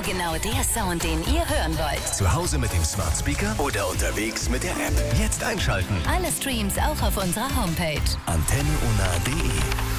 immer genau der Sound, den ihr hören wollt. Zu Hause mit dem Smart Speaker oder unterwegs mit der App. Jetzt einschalten. Alle Streams auch auf unserer Homepage. antenneona.de